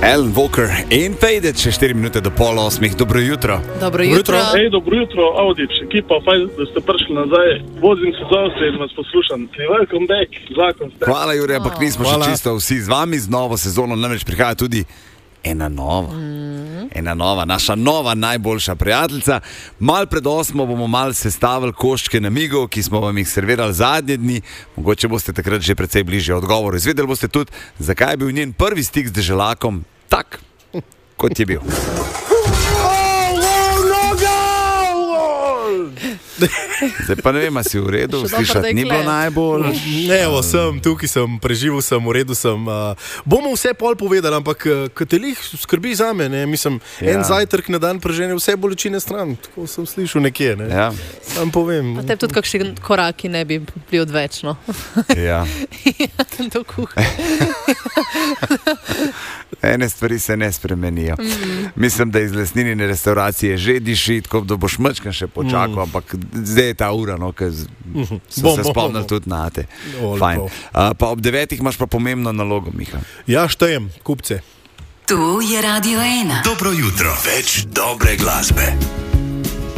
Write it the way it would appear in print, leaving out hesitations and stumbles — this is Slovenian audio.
Alan Walker in Faded, še 4 minute do 7:30. Dobro jutro. Dobro jutro. Hej, dobro jutro, Audič, ekipa, fajn, da ste prišli nazaj. Vozim se z avto in vas poslušam. Welcome back, zakon ste. Hvala, Jure, ampak nismo še čisto vsi z vami. Z novo sezono namreč prihaja tudi ena nova, naša nova najboljša prijateljica. Mal pred 8 bomo mal sestavili koščke namigov, ki smo vam jih servirali zadnje dni. Mogoče boste takrat že precej bližje odgovoru. Izvedeli boste tudi, zakaj je bil njen prvi stik z deželakom tak, kot je bil. Zdaj pa ne vem, a si v redu, slišati ni bilo najbolj. Ne, tukaj sem, preživel sem, v redu sem. Bomo vse pol povedali, ampak Katelih skrbi za me, ne? Mislim, en zajtrk na dan prežene vse bolečine stran, tako sem slišal nekje, ne? Ja. Sam povem. A te tudi kakšni koraki ne bi bili odvečno. Ja. Do kuhne. Ene stvari se ne spremenijo. Mislim, da iz lesninine restauracije že diši, tako da boš mačkan še počakal, ampak zdaj je ta ura, no, ker so se spomnili tudi na te. Fajn. Pa ob 9 imaš pa pomembno nalogo, Miha. Ja, štejem, kupce. Tu je Radio 1. Dobro jutro, več dobre glasbe.